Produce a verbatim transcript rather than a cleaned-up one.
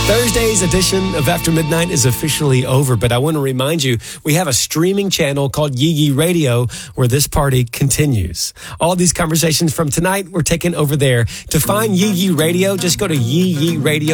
Thursday's edition of After Midnight is officially over, but I want to remind you, we have a streaming channel called Yee Yee Radio where this party continues. All these conversations from tonight, we're taking over there. To find Yee Yee Radio, just go to Yee Yee Radio.